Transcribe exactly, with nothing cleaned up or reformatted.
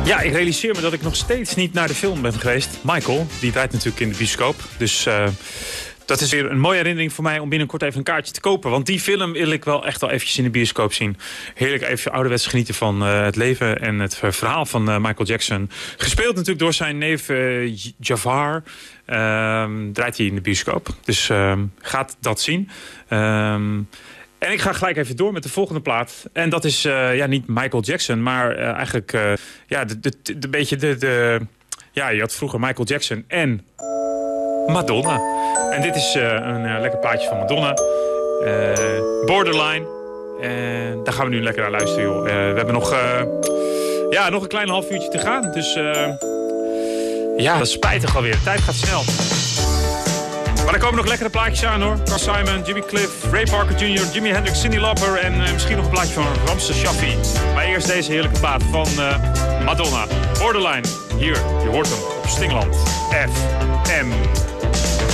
Ja, ik realiseer me dat ik nog steeds niet naar de film ben geweest. Michael, die draait natuurlijk in de bioscoop. Dus uh, dat is weer een mooie herinnering voor mij om binnenkort even een kaartje te kopen. Want die film wil ik wel echt wel eventjes in de bioscoop zien. Heerlijk even ouderwets genieten van uh, het leven en het verhaal van uh, Michael Jackson. Gespeeld natuurlijk door zijn neef uh, Jafar. Um, draait hij in de bioscoop. Dus um, gaat dat zien. Um, En ik ga gelijk even door met de volgende plaat. En dat is uh, ja, niet Michael Jackson, maar uh, eigenlijk uh, ja, de, de, de, de beetje de, de... Ja, je had vroeger Michael Jackson en Madonna. En dit is uh, een uh, lekker plaatje van Madonna. Uh, Borderline. En daar gaan we nu lekker naar luisteren, joh. Uh, we hebben nog, uh, ja, nog een klein half uurtje te gaan. Dus uh, ja, dat is spijtig alweer. De tijd gaat snel. Maar er komen nog lekkere plaatjes aan, hoor. Carl Simon, Jimmy Cliff, Ray Parker junior, Jimi Hendrix, Cyndi Lauper en uh, misschien nog een plaatje van Ramses Shaffi. Maar eerst deze heerlijke plaat van uh, Madonna. Borderline. Hier, je hoort hem op Stingland F M.